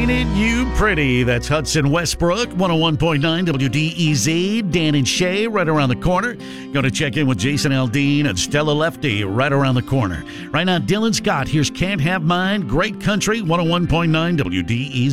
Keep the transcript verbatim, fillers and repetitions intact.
It You Pretty. That's Hudson Westbrook, one oh one point nine W D E Z. Dan and Shay right around the corner. Going to check in with Jason Aldean and Stella Lefty right around the corner. Right now, Dylan Scott. Here's Can't Have Mine. Great Country, one oh one point nine W D E Z.